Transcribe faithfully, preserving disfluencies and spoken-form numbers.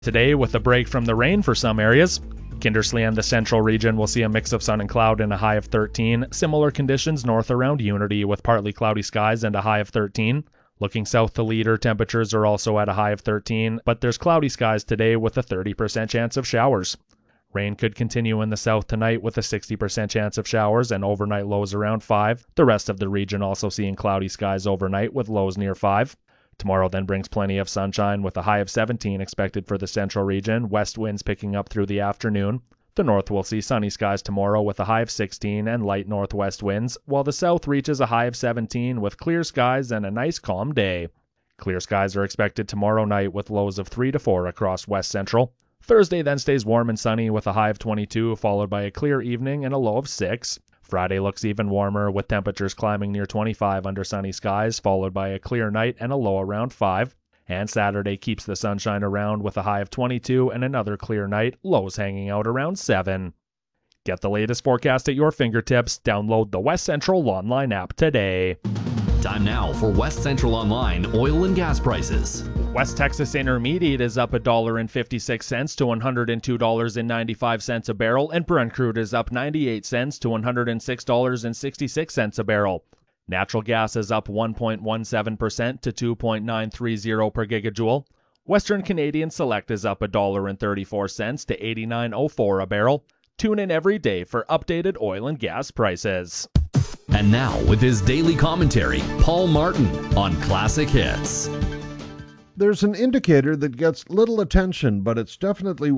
Today, with a break from the rain for some areas, Kindersley and the central region will see a mix of sun and cloud and a high of thirteen. Similar conditions north around Unity with partly cloudy skies and a high of thirteen. Looking south to Leader, temperatures are also at a high of thirteen, but there's cloudy skies today with a thirty percent chance of showers. Rain could continue in the south tonight with a sixty percent chance of showers and overnight lows around five. The rest of the region also seeing cloudy skies overnight with lows near five. Tomorrow then brings plenty of sunshine with a high of seventeen expected for the central region, west winds picking up through the afternoon. The north will see sunny skies tomorrow with a high of sixteen and light northwest winds, while the south reaches a high of seventeen with clear skies and a nice calm day. Clear skies are expected tomorrow night with lows of three to four across west central. Thursday then stays warm and sunny with a high of twenty-two, followed by a clear evening and a low of six. Friday looks even warmer with temperatures climbing near twenty-five under sunny skies, followed by a clear night and a low around five. And Saturday keeps the sunshine around with a high of twenty-two and another clear night, lows hanging out around seven. Get the latest forecast at your fingertips. Download the West Central Online app today. Time now for West Central Online oil and gas prices. West Texas Intermediate is up one dollar and fifty-six cents to one hundred two dollars and ninety-five cents a barrel, and Brent crude is up ninety-eight cents to one hundred six dollars and sixty-six cents a barrel. Natural gas is up one point one seven percent to two point nine three zero per gigajoule. Western Canadian Select is up one dollar and thirty-four cents to eighty-nine oh four a barrel. Tune in every day for updated oil and gas prices. And now, with his daily commentary, Paul Martin on Classic Hits. There's an indicator that gets little attention, but it's definitely